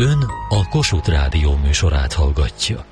Ön a Kossuth Rádió műsorát hallgatja.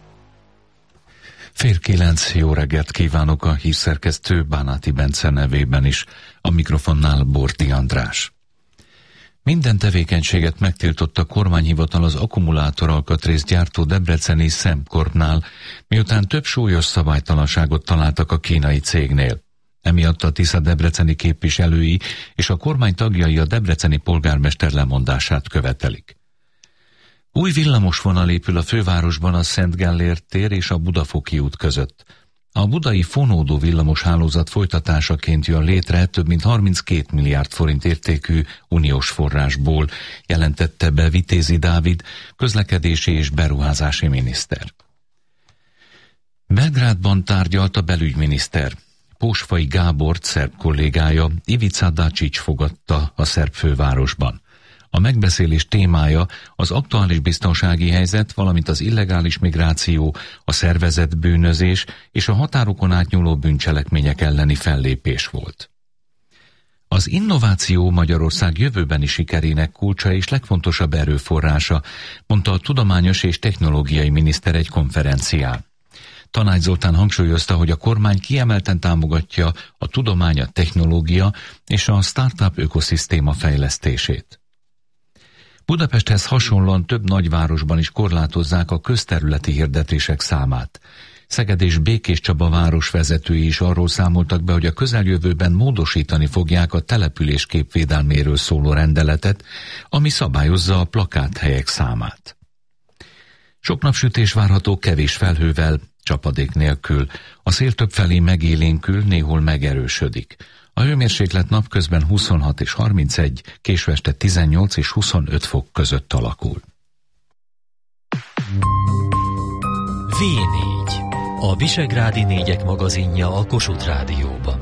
8:30, jó reggelt kívánok a hírszerkesztő Bánáti Bence nevében is, a mikrofonnál Borti András. Minden tevékenységet megtiltott a kormányhivatal az akkumulátoralkatrészgyártó debreceni Sembcorpnál, miután több súlyos szabálytalanságot találtak a kínai cégnél. Emiatt a Tisza debreceni képviselői és a kormány tagjai a debreceni polgármester lemondását követelik. Új villamosvonal épül a fővárosban a Szent Gellért tér és a Budafoki út között. A budai fonódó villamos hálózat folytatásaként jön létre több mint 32 milliárd forint értékű uniós forrásból, jelentette be Vitézi Dávid, közlekedési és beruházási miniszter. Belgrádban tárgyalt a belügyminiszter. Pósfai Gábort szerb kollégája, Ivica Dačić fogadta a szerb fővárosban. A megbeszélés témája az aktuális biztonsági helyzet, valamint az illegális migráció, a szervezett bűnözés és a határokon átnyúló bűncselekmények elleni fellépés volt. Az innováció Magyarország jövőbeni sikerének kulcsa és legfontosabb erőforrása, mondta a tudományos és technológiai miniszter egy konferencián. Tanács Zoltán hangsúlyozta, hogy a kormány kiemelten támogatja a tudomány, a technológia és a startup ökoszisztéma fejlesztését. Budapesthez hasonlóan több nagyvárosban is korlátozzák a közterületi hirdetések számát. Szeged és Békéscsaba városvezetői is arról számoltak be, hogy a közeljövőben módosítani fogják a település képvédelméről szóló rendeletet, ami szabályozza a plakáthelyek számát. Sok napsütés várható kevés felhővel, csapadék nélkül. A szél többfelé megélénkül, néhol megerősödik. A hőmérséklet napközben 26 és 31, késő este 18 és 25 fok között alakul. V4, a Visegrádi Négyek magazinja a Kossuth Rádióban.